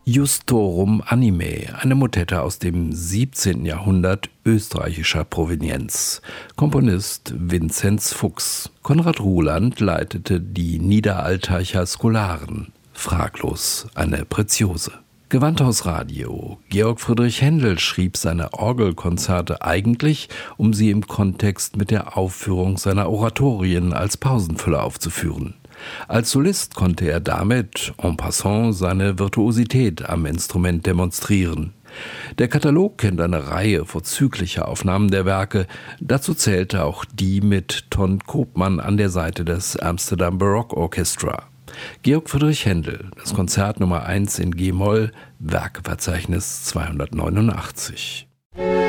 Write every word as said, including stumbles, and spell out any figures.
Justorum Anime, eine Motette aus dem siebzehnten Jahrhundert österreichischer Provenienz. Komponist Vinzenz Fuchs. Konrad Ruhland leitete die Niederaltaicher Scholaren. Fraglos eine Preziose. Gewandhaus Radio. Georg Friedrich Händel schrieb seine Orgelkonzerte eigentlich, um sie im Kontext mit der Aufführung seiner Oratorien als Pausenfüller aufzuführen. Als Solist konnte er damit en passant seine Virtuosität am Instrument demonstrieren. Der Katalog kennt eine Reihe vorzüglicher Aufnahmen der Werke. Dazu zählte auch die mit Ton Koopman an der Seite des Amsterdam Baroque Orchestra. Georg Friedrich Händel, das Konzert Nummer eins in G-Moll, Werkeverzeichnis zweihundertneunundachtzig.